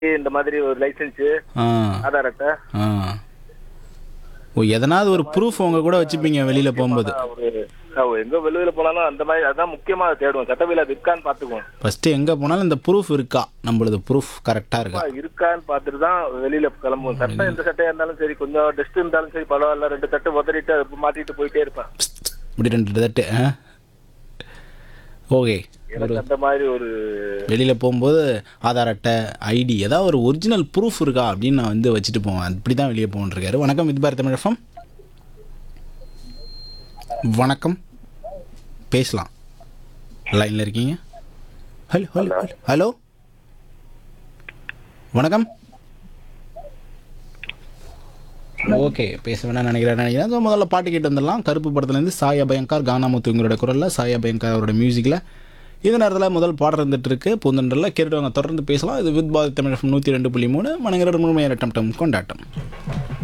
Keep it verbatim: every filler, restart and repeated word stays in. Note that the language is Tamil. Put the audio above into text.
இந்த மாதிரி ஒரு லைசென்ஸ், ஆ ஆதார் அட்டை, ஆ ஓ எதனாவது ஒரு ப்ரூஃப் உங்க கூட வச்சுப்பீங்க வெளியில் போகும்போது. ஒரு அஹ் எங்க வெளியில போனாலும் அந்த மாதிரி அதான் முக்கியமா தேடுவோம். சட்டவிலா இருக்கான்னு பாத்துக்குவோம். ஃபஸ்ட்டு எங்கே போனாலும் இந்த ப்ரூஃப் இருக்கா, நம்மளது ப்ரூஃப் கரெக்டாக இருக்கா. இருக்கான்னு பார்த்துட்டு தான் வெளியில கிளம்புவோம். சட்டை எந்த சட்டையா இருந்தாலும் சரி, கொஞ்சம் டஸ்ட் இருந்தாலும் சரி பரவாயில்ல, ரெண்டு சட்டை உதறிட்டு அதை மாட்டிட்டு போயிட்டே இருப்பேன். இப்படி ரெண்டு தட்டு ஆ ஓகே. எனக்கு அந்த மாதிரி ஒரு வெளியில் போகும்போது ஆதார் அட்டை, ஐடி, ஏதாவது ஒரு ஒரிஜினல் ப்ரூஃப் இருக்கா அப்படின்னு நான் வந்து வச்சுட்டு போவேன். அப்படி தான் வெளியே போகணுருக்காரு. வணக்கம், இது பாரத் தமிழ் எஃப்எம். வணக்கம், பேசலாம், லைனில் இருக்கீங்க. ஹலோ ஹலோ ஹலோ வணக்கம். ஓகே, பேச வேணாம் நினைக்கிறேன் நினைக்கிறேன் ஸோ முதல்ல பாட்டு கேட்டு வந்துடலாம். கருப்பு படத்துலேருந்து சாயா பயங்கர், கானாமுத்து உங்களோட குரலில், சாயா பயங்கர் அவரோட மியூசிக்கில் இந்த நேரத்தில் முதல் பாடம் இருந்துட்டு இருக்கு. பூந்தண்டரில் கேட்டுவாங்க, தொடர்ந்து பேசலாம். இது வித் பாரத் தமிழ் எஃப்எம் நூற்றி ரெண்டு புள்ளி மூணு மனங்கிற முழுமையான டம் டம் கொண்டாட்டம்.